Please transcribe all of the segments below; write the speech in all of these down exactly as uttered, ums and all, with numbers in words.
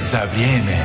za vrijeme.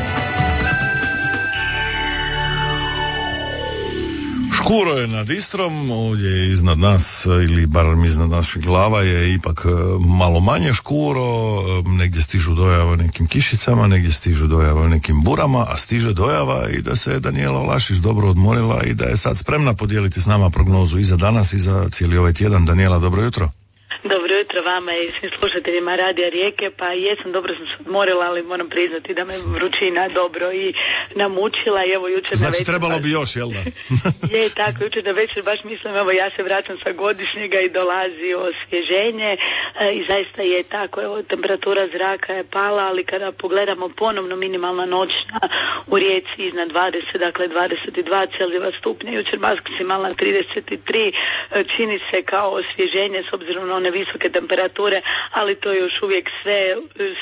Škuro je nad Istrom, ovdje je iznad nas, ili barem iznad naših glava je ipak malo manje škuro, negdje stižu dojave o nekim kišicama, negdje stižu dojave o nekim burama, a stiže dojava i da se Danijela Vlašić dobro odmorila i da je sad spremna podijeliti s nama prognozu i za danas i za cijeli ovaj tjedan. Danijela, dobro jutro. Dobro jutro vama i svim slušateljima Radija Rijeke. Pa jesam, dobro sam se odmorila, ali moram priznati da me vrućina dobro i namučila. I evo jučer znači na večer trebalo baš... bi još, jel da? Je tako, jučer na večer baš mislim, evo ja se vraćam sa godišnjega i dolazi osvježenje e, i zaista je tako, evo temperatura zraka je pala, ali kada pogledamo ponovno minimalna noćna u Rijeci iznad dvadeset, dakle dvadeset dva Celzijeva stupnja, jučer maksimalna trideset tri, e, čini se kao osvježenje s obzirom na one visoke temperature, ali to je još uvijek sve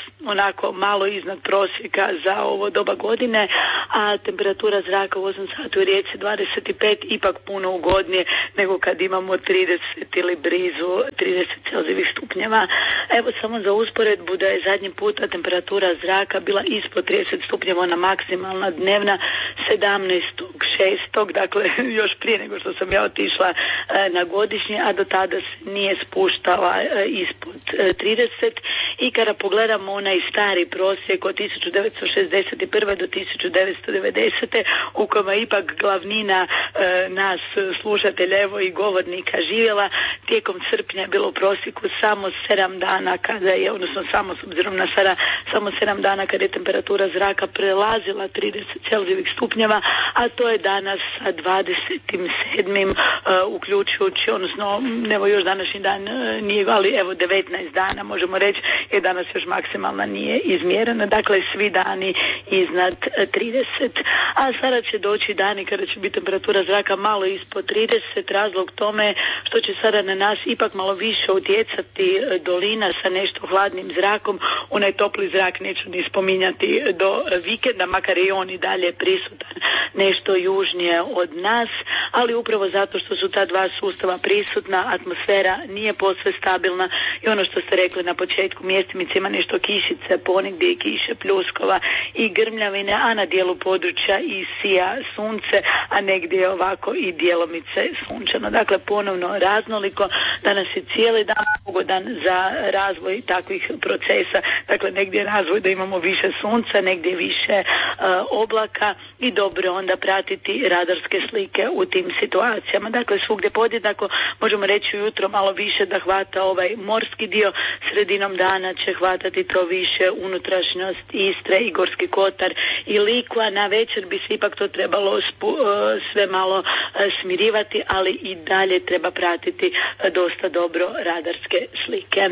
onako malo iznad prosjeka za ovo doba godine, a temperatura zraka u osam sati u Rijeci dvadeset pet, ipak puno ugodnije nego kad imamo trideset ili blizu trideset Celzijevih stupnjeva. Evo samo za usporedbu da je zadnji puta temperatura zraka bila ispod trideset stupnjeva, ona maksimalna dnevna sedamnaestog šestog, dakle još prije nego što sam ja otišla na godišnje, a do tada se nije spuštala ispod trideset. I kada pogledamo onaj stari prosjek od tisuću devetsto šezdeset prve do tisuću devetsto devedesete u kojima ipak glavnina e, nas slušatelja evo i govornika živjela, tijekom srpnja je bilo u prosjeku samo sedam dana kada je, odnosno samo s obzirom na sada, samo sedam dana kada je temperatura zraka prelazila trideset Celzijevih stupnjeva, a to je danas sa dvadeset sedmim Uh, uključujući, odnosno evo još današnji dan uh, nije, ali evo devetnaest dana možemo reći, jer danas još maksimalna nije izmjerena, dakle svi dani iznad trideset, a sada će doći dani kada će biti temperatura zraka malo ispod trideset, razlog tome što će sada na nas ipak malo više utjecati dolina sa nešto hladnim zrakom, onaj topli zrak neću ni spominjati do vikenda, makar i on i dalje prisutan nešto južnije od nas, ali upravo zato što su ta dva sustava prisutna, atmosfera nije posve stabilna i ono što ste rekli na početku, mjestimice ima nešto kišice, ponegdje i kiše, pljuskova i grmljavine, a na dijelu područja i sija sunce, a negdje ovako i djelomice sunčano. Dakle, ponovno raznoliko, danas je cijeli dan pogodan za razvoj takvih procesa, dakle negdje je razvoj da imamo više sunca, negdje više uh, oblaka i dobro onda pratiti radarske slike u tim situacijama. Dakle, svugdje podjednako možemo reći ujutro malo više da hvata ovaj morski dio, sredinom dana će hvatati to više unutrašnjost Istre i Gorski kotar i Likva, na večer bi se ipak to trebalo spu, uh, sve malo uh, smirivati, ali i dalje treba pratiti uh, dosta dobro radarske slike.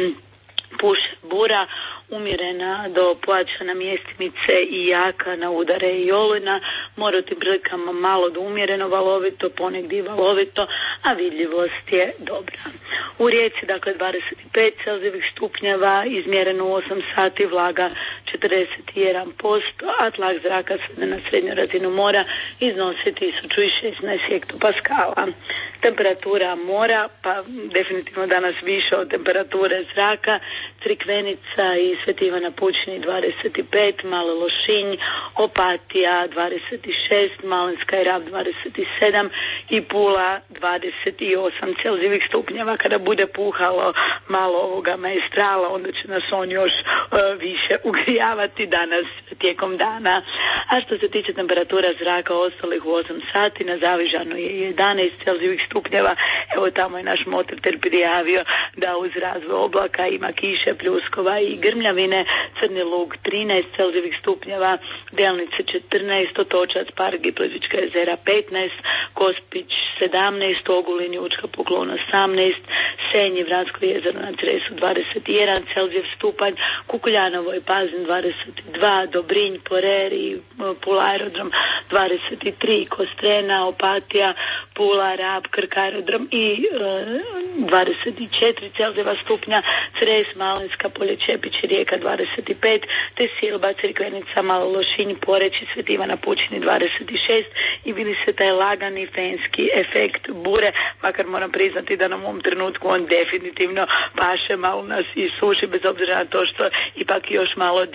Puše bura, umjerena do pojačana mjestimice i jaka na udare i olujna, mora u tim prilikama malo do umjereno valovito, ponegdje valovito, a vidljivost je dobra. U Rijeci, dakle, dvadeset pet Celzijevih stupnjeva, izmjereno u osam sati, vlaga četrdeset jedan posto, a tlak zraka sve na srednju razinu mora iznosi tisuću šesnaest hektopaskala. Temperatura mora, pa definitivno danas više od temperature zraka, Crikvenica i Sveti Ivana Pučini dvadeset pet, Mali Lošinj, Opatija dvadeset šest, Malinska i Rab dvadeset sedam i Pula dvadeset osam Celzijevih stupnjeva. Kada bude puhalo malo ovoga maestrala, onda će nas on još uh, više ugrijavati danas tijekom dana. A što se tiče temperatura zraka ostalih u osam sati, na Zavižanu je jedanaest Celzijevih stupnjeva. Evo tamo je naš motritel prijavio da uz razvoj oblaka ima kiše, pljuskova i grmljavine. Crni Lug trinaest Celzijevih stupnjeva, Delnice četrnaest, Otočac, Park i Plitvička jezera petnaest, Gospić sedamnaest, Ogulin i Učka Poklon osamnaest, Senj i Vransko jezero na Cresu dvadeset jedan Celzijev stupanj, Kukuljanovo i Pazin dvadeset dva, Dobrinj, Porer i Pula aerodrom dvadeset tri, Kostrena, Opatija, Pula, Rab, Krk aerodrom i e, dvadeset četiri Celzijeva stupnja, Cres, Malinska, Polje, Čepić i Rijeka dvadeset pet, te Silba, Crikvenica, Malo Lošinj, Poreć i Sveti Ivana Pučini dvadeset šest i vidi se taj lagani fenski efekt bure, makar moram priznati da nam u ovom trenutku on definitivno paše, malo nas i suši, bez obzira na to što ipak još malo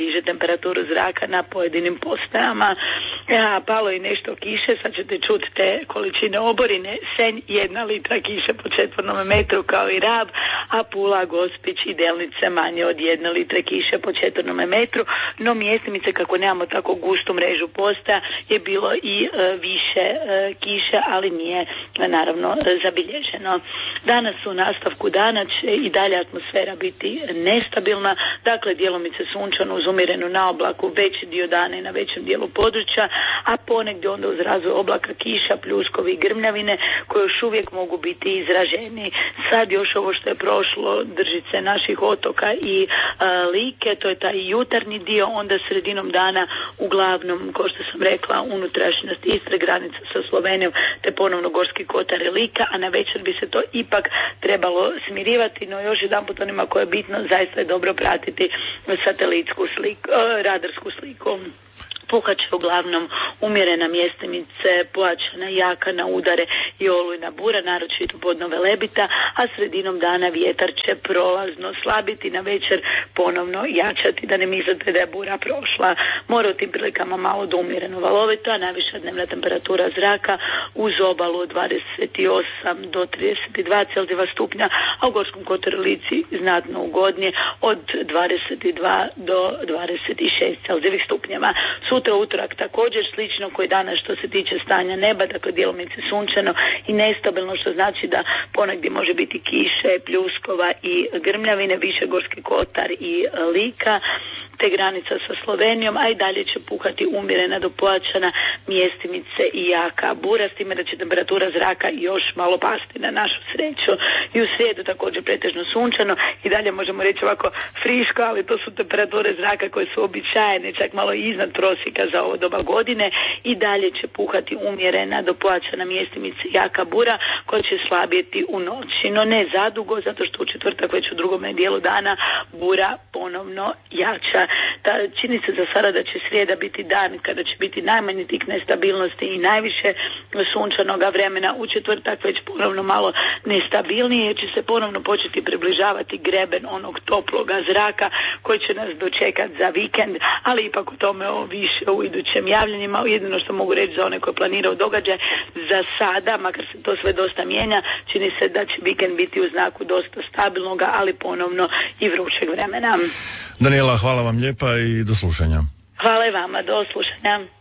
diže temperaturu zraka na pojedinim postajama. Ja, palo i nešto kiše, sad ćete čuti te količine oborine, Senj jedna litra kiše po četvornom metru kao i Rab, a Pula, Gospić i Delnice manje od jedne litre kiše po četvornom metru, no mjestimice kako nemamo tako gustu mrežu postaja je bilo i e, više e, kiše, ali nije e, naravno e, zabilježeno. Danas u nastavku dana će i dalje atmosfera biti nestabilna, dakle djelomice sunčano uz umjerenu naoblaku veći dio dana i na većem dijelu područja, a ponegdje onda uz razvoj oblaka kiša, pljuskovi i grmljavine koje još uvijek mogu biti izraženi. Sad još ovo što je prošlo držice naših otoka i a, Like, to je taj jutarnji dio, onda sredinom dana uglavnom, kao što sam rekla, unutrašnjost Istre, granica sa Slovenijom, te ponovno Gorski kotar i Lika, a na večer bi se to ipak trebalo smirivati, no još jedan put onima koje je bitno, zaista je dobro pratiti satelitsku sliku, radarsku sliku. Puhat će uglavnom umjerena mjestimice, pojačana jaka na udare i olujna bura, naročito podno Velebita, a sredinom dana vjetar će prolazno slabiti, na večer ponovno jačati, da ne mislite da je bura prošla. More u tim prilikama malo do umjereno valovito, a najviša dnevna temperatura zraka uz obalu od dvadeset osam do trideset dva Celzijeva stupnja, a u Gorskom kotaru i Lici znatno ugodnije od dvadeset dva do dvadeset šest Celzijevih stupnjeva. Sutra utorak također slično koji danas što se tiče stanja neba, dakle djelomice sunčano i nestabilno, što znači da ponegdje može biti kiše, pljuskova i grmljavine, više Gorski kotar i Lika, te granica sa Slovenijom, a i dalje će puhati umjerena do pojačana mjestimice i jaka bura, s time da će temperatura zraka još malo pasti na našu sreću. I u srijedu također pretežno sunčano i dalje možemo reći ovako friško, ali to su temperature zraka koje su običajene, čak malo iznad prosjeka za ovo doba godine. I dalje će puhati umjerena do pojačana mjestimice i jaka bura koja će slabjeti u noći, no ne zadugo, zato što u četvrtak već u drugome dijelu dana bura ponovno jača. Ta, čini se za sada da će srijeda biti dan kada će biti najmanji tik nestabilnosti i najviše sunčanoga vremena. U četvrtak već ponovno malo nestabilnije, jer će se ponovno početi približavati greben onog toploga zraka koji će nas dočekati za vikend, ali ipak o tome o više u idućem javljanjima. Jedino što mogu reći za one koje planiraju događaj, za sada, makar se to sve dosta mijenja, čini se da će vikend biti u znaku dosta stabilnoga, ali ponovno i vrućeg vremena. Daniela, hvala vam lijepa i do slušanja. Hvala i vama, do slušanja.